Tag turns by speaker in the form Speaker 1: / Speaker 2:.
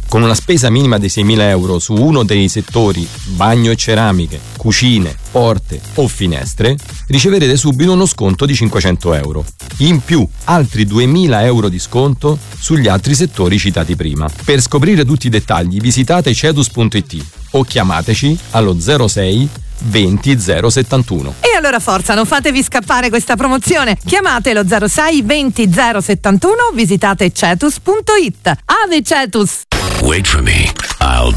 Speaker 1: Con una spesa minima di 6.000 euro su uno dei settori bagno e ceramiche, cucine, porte o finestre, riceverete subito uno sconto di 500 euro. In più, altri 2.000 euro di sconto sugli altri settori citati prima. Per scoprire tutti i dettagli visitate cetus.it o chiamateci allo 06 20 071.
Speaker 2: E allora forza, non fatevi scappare questa promozione. Chiamate lo 06 20 071 o visitate cetus.it. Ave Cetus!
Speaker 3: Wait for me. I'll